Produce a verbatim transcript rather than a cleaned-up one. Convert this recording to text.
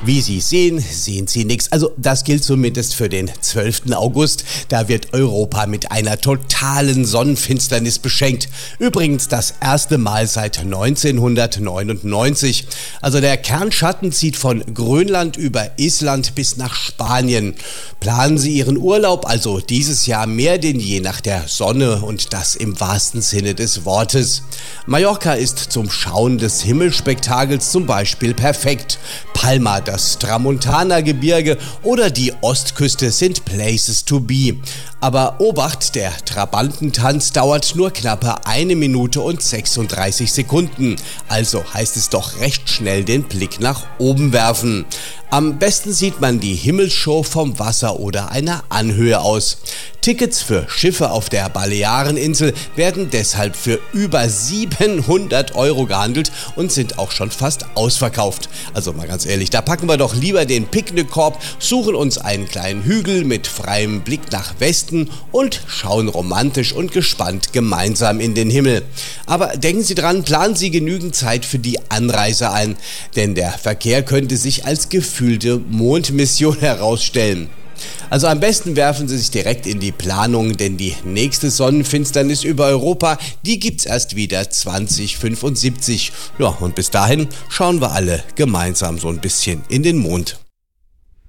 Wie Sie sehen, sehen Sie nichts. Also das gilt zumindest für den zwölften August. Da wird Europa mit einer totalen Sonnenfinsternis beschenkt. Übrigens das erste Mal seit neunzehnhundertneunundneunzig. Also der Kernschatten zieht von Grönland über Island bis nach Spanien. Planen Sie Ihren Urlaub also dieses Jahr mehr denn je nach der Sonne und das im wahrsten Sinne des Wortes. Mallorca ist zum Schauen des Himmelspektakels zum Beispiel perfekt. Palma, das Tramontana-Gebirge oder die Ostküste sind Places to be. Aber Obacht, der Trabantentanz dauert nur knappe eine Minute und sechsunddreißig Sekunden. Also heißt es doch recht schnell den Blick nach oben werfen. Am besten sieht man die Himmelsshow vom Wasser oder einer Anhöhe aus. Tickets für Schiffe auf der Baleareninsel werden deshalb für über siebenhundert Euro gehandelt und sind auch schon fast ausverkauft. Also mal ganz ehrlich, da packen wir doch lieber den Picknickkorb, suchen uns einen kleinen Hügel mit freiem Blick nach Westen und schauen romantisch und gespannt gemeinsam in den Himmel. Aber denken Sie dran, planen Sie genügend Zeit für die Anreise ein, denn der Verkehr könnte sich als gefühlte Mondmission herausstellen. Also am besten werfen Sie sich direkt in die Planung, denn die nächste Sonnenfinsternis über Europa, die gibt's erst wieder zwanzig fünfundsiebzig. Ja, und bis dahin schauen wir alle gemeinsam so ein bisschen in den Mond.